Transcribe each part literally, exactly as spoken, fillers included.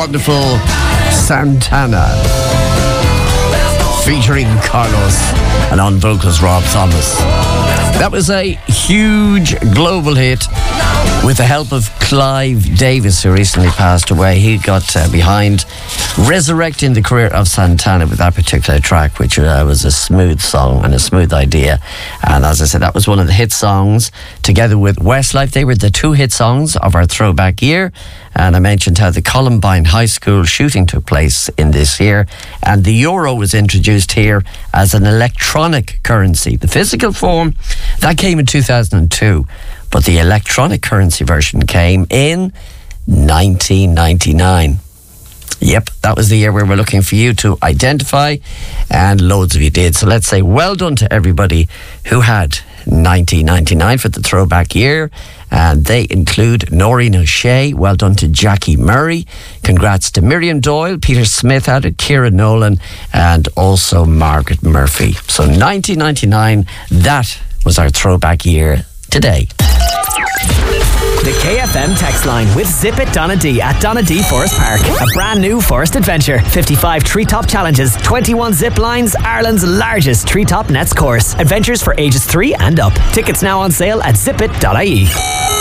wonderful Santana, featuring Carlos, and on vocals Rob Thomas. That was a huge global hit with the help of Clive Davis, who recently passed away. He got uh, behind resurrecting the career of Santana with that particular track, which uh, was a smooth song and a smooth idea. And as I said, that was one of the hit songs together with Westlife. They were the two hit songs of our throwback year. And I mentioned how the Columbine High School shooting took place in this year, and the euro was introduced here as an electronic currency. The physical form, that came in two thousand two, but the electronic currency version came in nineteen ninety-nine. Yep, that was the year we were looking for you to identify, and loads of you did. So let's say well done to everybody who had nineteen ninety-nine for the throwback year. And they include Noreen O'Shea. Well done to Jackie Murray. Congrats to Miriam Doyle. Peter Smith had it, Ciara Nolan, and also Margaret Murphy. So nineteen ninety-nine, that was our throwback year today. The K F M text line with Zip It Donna D at Donna D Forest Park. A brand new forest adventure. fifty-five treetop challenges, twenty-one zip lines, Ireland's largest treetop nets course. Adventures for ages three and up. Tickets now on sale at zip it dot I E.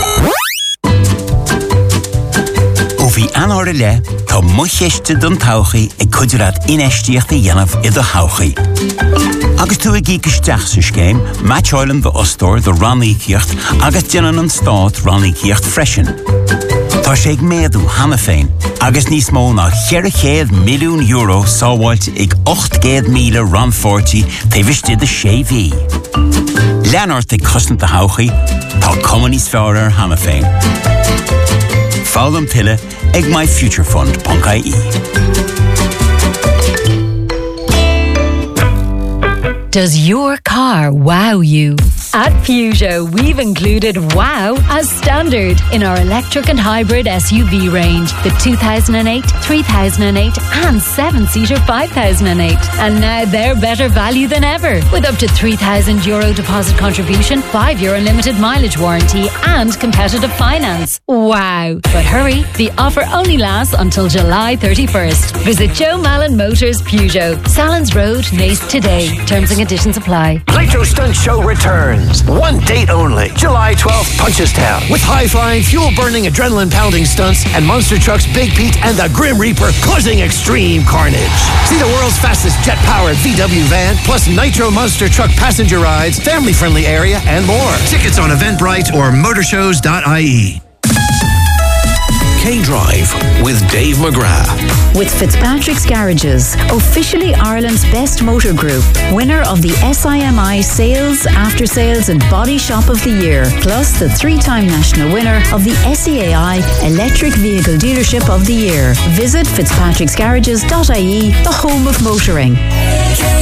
Bhí anóir le, tá mucheiste don tauchaí ag cuidirad inéistíochta dhéanamh i do tauchaí. Agus tú ag ícisteach sa scéim, Match Island the Ostor, the Rannícíocht, agus déanann an stáit Rannícíocht freisin. Tá sé ag méadú hana féin, agus níos mó ná cheirichéad milliún euro sábháilte ag ocht míle ranfortí taobhiste de sé bhí. Leanart ag cosnta tauchaí, tá cumann níos fearr ar hana féin. Fálam tuile ag my future fund dot I E. Does your car wow you? At Peugeot, we've included wow as standard in our electric and hybrid S U V range. The two thousand eight, three thousand eight and seven-seater five thousand eight. And now they're better value than ever, with up to three thousand euro deposit contribution, five year unlimited mileage warranty and competitive finance. Wow. But hurry, the offer only lasts until July thirty-first. Visit Joe Mallon Motors Peugeot, Salins Road, Naas today. Terms and conditions apply. Nitro Stunt Show returns. One date only. July twelfth, Punchestown. With high-flying, fuel-burning, adrenaline-pounding stunts and monster trucks Big Pete and the Grim Reaper causing extreme carnage. See the world's fastest jet-powered V W van, plus Nitro monster truck passenger rides, family-friendly area, and more. Tickets on Eventbrite or motorshows dot I E. K-Drive with Dave McGrath. With Fitzpatrick's Garages, officially Ireland's best motor group, winner of the S I M I Sales, After Sales and Body Shop of the Year, plus the three-time national winner of the S E A I Electric Vehicle Dealership of the Year. Visit fitzpatricks garages dot I E, the home of motoring.